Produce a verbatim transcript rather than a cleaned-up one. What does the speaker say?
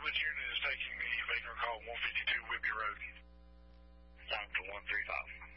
which unit is taking the vacant call one fifty-two Whitby Road? Doctor one three five.